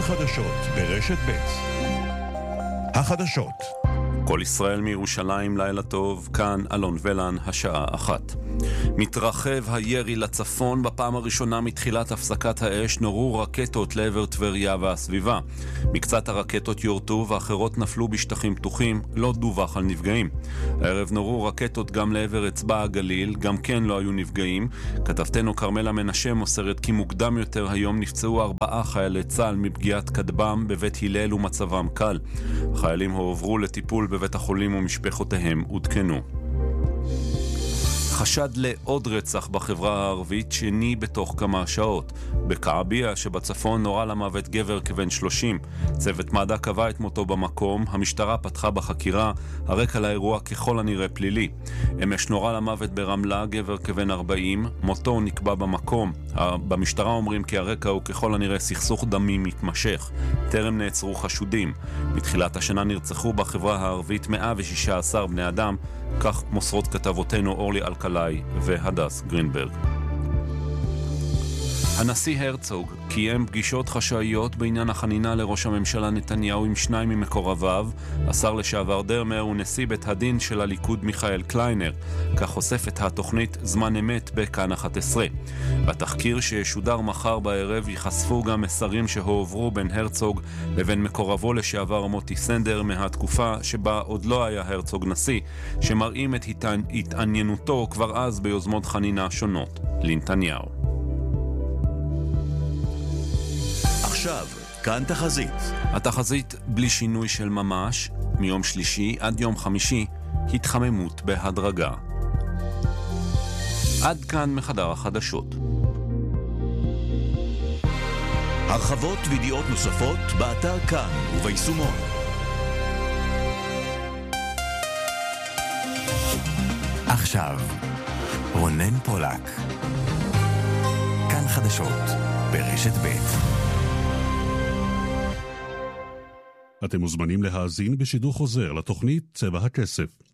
החדשות ברשת ב'. החדשות. כל ישראל מירושלים, לילה טוב, כאן אלון ולן, השעה 1. מתרחב הירי לצפון. בפעם הראשונה מתחילת הפסקת האש נורו רקטות לעבר טבריה והסביבה. מקצת הרקטות יורטו ואחרות נפלו בשטחים פתוחים, לא דווח על נפגעים. הערב נורו רקטות גם לעבר אצבע הגליל, גם כן לא היו נפגעים. כתבתנו קרמלה מנשה מוסרת כי מוקדם יותר היום נפצעו 4 חיילי צה"ל מפגיעת כטב"ם בבית הלל ומצבם קל. החיילים הועברו לטיפול בבית החולים ומשפחותיהם עודכנו. חשד לעוד רצח בחברה הערבית, שני בתוך כמה שעות. בקעביה שבצפון נורה למוות גבר כבן 30. צוות מד"א קבע את מותו במקום, המשטרה פתחה בחקירה, הרקע לאירוע ככל הנראה פלילי. אמש נורה למוות ברמלה, גבר כבן 40, מותו נקבע במקום. במשטרה אומרים כי הרקע הוא ככל הנראה סכסוך דמי מתמשך. טרם נעצרו חשודים. מתחילת השנה נרצחו בחברה הערבית 116 בני אדם, כך מוסרות כתבותינו אורלי אלקלעי והדס גרינברג. הנשיא הרצוג קיים פגישות חשאיות בעניין החנינה לראש הממשלה נתניהו עם 2 ממקורביו, השר לשעבר דרמר ונשיא בית הדין של הליכוד מיכאל קליינר. כך חושפת התוכנית זמן אמת בכאן 11. בתחקיר שישודר מחר בערב ייחשפו גם מסרים שהועברו בין הרצוג לבין מקורבו לשעבר מוטי סנדר מהתקופה שבה עוד לא היה הרצוג נשיא, שמראים את התעניינותו כבר אז ביוזמות חנינה שונות לנתניהו. עכשיו, כאן תחזית. התחזית בלי שינוי של ממש, מיום שלישי עד יום חמישי, התחממות בהדרגה. עד כאן מחדר החדשות. הרחבות וידיעות נוספות באתר כאן וביישומון. עכשיו, רונן פולק. כאן חדשות ברשת ב'. אתם מוזמנים להאזין בשידור חוזר לתוכנית צבע הכסף.